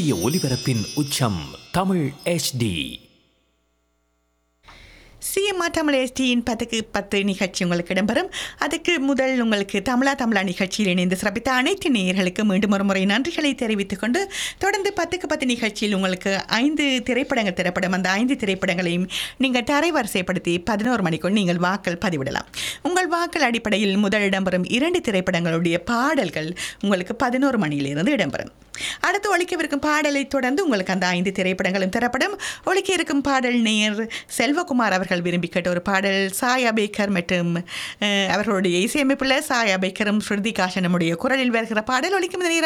சூரிய ஒளிபரப்பின் உச்சம் Tamil HD. CMR Tamil எஸ்டியின் 10க்கு 10 நிகழ்ச்சி உங்களுக்கு இடம்பெறும். அதுக்கு முதல் உங்களுக்கு தமிழா நிகழ்ச்சியில் இணைந்து சிறப்பித்த அனைத்து நேயர்களுக்கு மீண்டும் ஒரு முறை நன்றிகளை தெரிவித்துக் கொண்டு தொடர்ந்து 10க்கு 10 நிகழ்ச்சியில் உங்களுக்கு 5 திரைப்படங்கள் திரைப்படம் அந்த 5 திரைப்படங்களையும் நீங்கள் தரைவரிசைப்படுத்தி 11 மணிக்குள் நீங்கள் வாக்கள் பதிவிடலாம். உங்கள் வாக்கள் அடிப்படையில் முதல் இடம்பெறும் 2 திரைப்படங்களுடைய பாடல்கள் உங்களுக்கு 11 மணியிலிருந்து இடம்பெறும். அடுத்து ஒலிக்கவிருக்கும் பாடலை தொடர்ந்து உங்களுக்கு அந்த 5 திரைப்படங்களும் திரைப்படம் ஒலிக்க இருக்கும் பாடல் நேயர் செல்வகுமார் அவர்கள் விரும்பி கேட்ட ஒரு பாடல் சாயா பேக்கர் மற்றும் அவர்களுடைய இசையமைப்புள்ள சாயா பேக்கரும் ஸ்ருதி காஷனுடைய குரலில் வருகிற பாடல் ஒலிக்கும் நேரம்